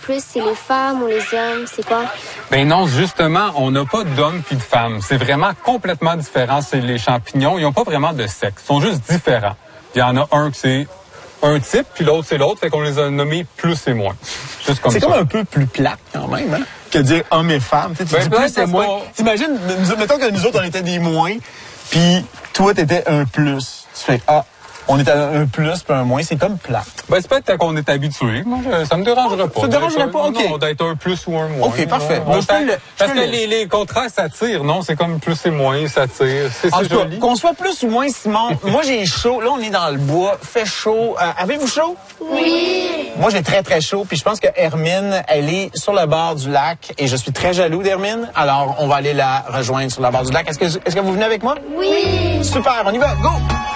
plus, c'est les femmes ou les hommes? C'est quoi? Ben non, justement, on n'a pas d'hommes puis de femmes. C'est vraiment complètement différent. C'est les champignons, ils n'ont pas vraiment de sexe. Ils sont juste différents. Il y en a un que c'est un type, puis l'autre c'est l'autre, fait qu'on les a nommés plus et moins. Juste comme ça. C'est comme un peu plus plate quand même, hein, que dire homme et femme. Tu dis plus et moins. T'imagines, mettons que nous autres, on était des moins, puis toi, t'étais un plus. Tu fais, on est un plus puis un moins, c'est comme plat. Ben, c'est peut-être qu'on est habitué. Moi, ça me dérangerait pas. Ça te dérangerait pas, OK. Non, d'être un plus ou un moins. OK, parfait. Parce que les contrats s'attirent, non? C'est comme plus et moins, s'attirent. C'est joli. Qu'on soit plus ou moins, Simon, moi, j'ai chaud. Là, on est dans le bois, fait chaud. Avez-vous chaud? Oui! Moi, j'ai très, très chaud. Puis je pense que Hermine, elle est sur le bord du lac. Et je suis très jaloux d'Hermine. Alors, on va aller la rejoindre sur le bord du lac. Est-ce que vous venez avec moi? Oui! Super, on y va. Go!